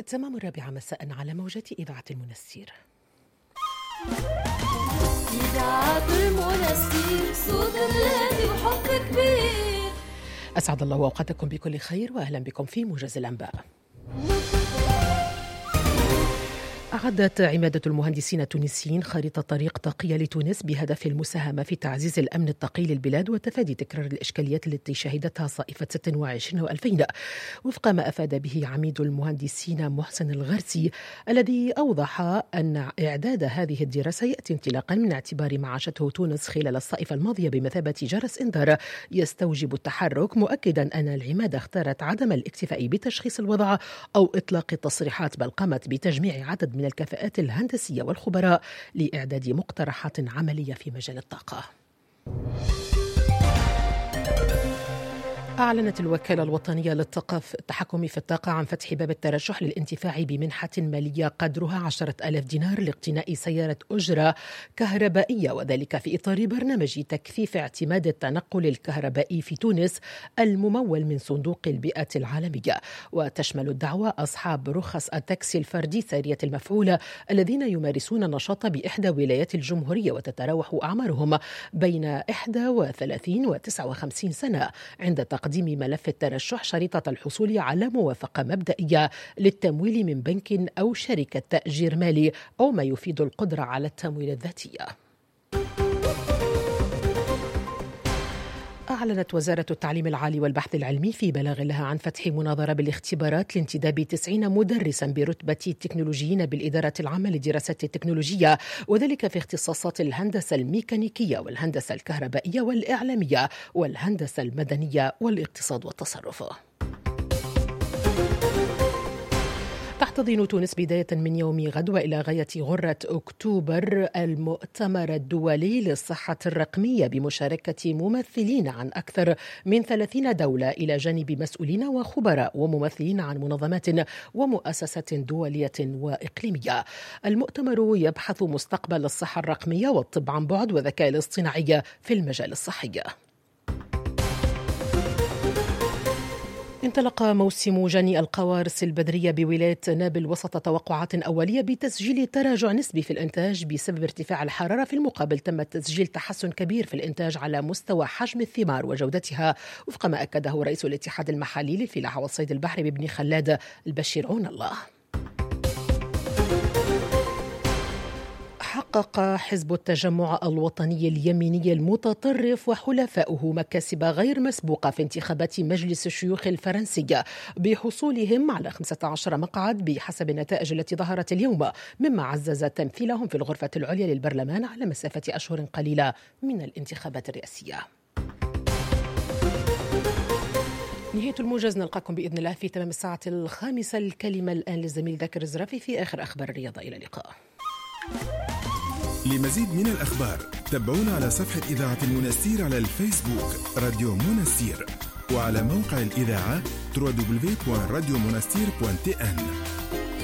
تمام 4 مساء على موجة إذاعة المنستير. إذاعة المنستير صوت الهادي وحب كبير. أسعد الله أوقاتكم بكل خير وأهلا بكم في موجز الأنباء. أعدت عمادة المهندسين التونسيين خارطة طريق طاقية لتونس بهدف المساهمة في تعزيز الأمن الطاقي للبلاد وتفادي تكرار الإشكاليات التي شهدتها صائفة 26 و2000 وفق ما أفاد به عميد المهندسين محسن الغرسي، الذي أوضح أن إعداد هذه الدراسة يأتي انطلاقا من اعتبار ما عاشته تونس خلال الصائفة الماضية بمثابة جرس إنذار يستوجب التحرك، مؤكدا أن العمادة اختارت عدم الاكتفاء بتشخيص الوضع أو إطلاق التصريحات، بل قامت بتجميع عدد من الكفاءات الهندسية والخبراء لإعداد مقترحات عملية في مجال الطاقة. أعلنت الوكالة الوطنية للتحكم في الطاقة عن فتح باب الترشح للانتفاع بمنحة مالية قدرها 10,000 دينار لاقتناء سيارة أجرة كهربائية، وذلك في إطار برنامج تكثيف اعتماد التنقل الكهربائي في تونس الممول من صندوق البيئة العالمية. وتشمل الدعوة أصحاب رخص التاكسي الفردي سارية المفعول الذين يمارسون النشاط بإحدى ولايات الجمهورية، وتتراوح أعمارهم بين 31 و 59 سنة، عند تقديم ملف الترشح شريطة الحصول على موافقة مبدئية للتمويل من بنك أو شركة تأجير مالي أو ما يفيد القدرة على التمويل الذاتية. أعلنت وزارة التعليم العالي والبحث العلمي في بلاغ لها عن فتح مناظرة بالاختبارات لانتداب 90 مدرسا برتبة التكنولوجيين بالإدارة العامة للدراسات التكنولوجية، وذلك في اختصاصات الهندسة الميكانيكية والهندسة الكهربائية والإعلامية والهندسة المدنية والاقتصاد والتصرف. تحتضن تونس بداية من يوم غد وإلى غاية غرة أكتوبر المؤتمر الدولي للصحة الرقمية بمشاركة ممثلين عن أكثر من 30 دولة إلى جانب مسؤولين وخبراء وممثلين عن منظمات ومؤسسات دولية وإقليمية. المؤتمر يبحث مستقبل الصحة الرقمية والطب عن بعد والذكاء الاصطناعي في المجال الصحي. انطلق موسم جني القوارص البدرية بولاية نابل وسط توقعات أولية بتسجيل تراجع نسبي في الإنتاج بسبب ارتفاع الحرارة، في المقابل تم تسجيل تحسن كبير في الإنتاج على مستوى حجم الثمار وجودتها، وفق ما أكده رئيس الاتحاد المحلي للفلاحة والصيد البحري بابن خلاد البشير عون الله. حقق حزب التجمع الوطني اليميني المتطرف وحلفائه مكاسب غير مسبوقة في انتخابات مجلس الشيوخ الفرنسي بحصولهم على 15 مقعد بحسب النتائج التي ظهرت اليوم، مما عزز تمثيلهم في الغرفة العليا للبرلمان على مسافة أشهر قليلة من الانتخابات الرئاسية. نهاية الموجز، نلقاكم بإذن الله في تمام الساعة 5. الكلمة الآن للزميل ذاكر الزرافي في آخر أخبار الرياضة. إلى اللقاء. لمزيد من الأخبار تابعونا على صفحة إذاعة المنستير على الفيسبوك راديو منستير، وعلى موقع الإذاعة www.radiomonastir.tn.